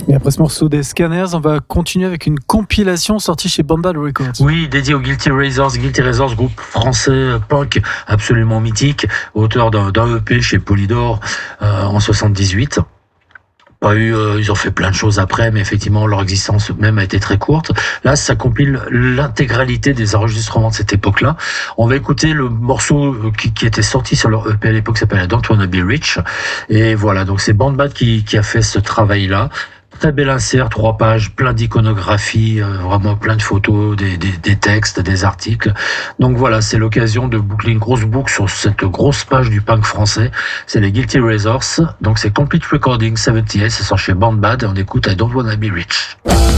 Et après ce morceau des Scanners, on va continuer avec une compilation sortie chez Band Bad Records. Oui, dédié aux Guilty Razors. Guilty Razors, groupe français punk absolument mythique, auteur d'un EP chez Polydor en 78. Ils ont fait plein de choses après, mais effectivement, leur existence même a été très courte. Là, ça compile l'intégralité des enregistrements de cette époque-là. On va écouter le morceau qui était sorti sur leur EP à l'époque, qui s'appelle Don't Wanna Be Rich. Et voilà, donc c'est Band Bad qui a fait ce travail-là. Très bel insert, 3 pages, plein d'iconographie, vraiment plein de photos, des textes, des articles. Donc voilà, c'est l'occasion de boucler une grosse boucle sur cette grosse page du punk français. C'est les Guilty Razors. Donc c'est Complete Recording 78, ça sort chez Band Bad et on écoute I Don't Wanna Be Rich.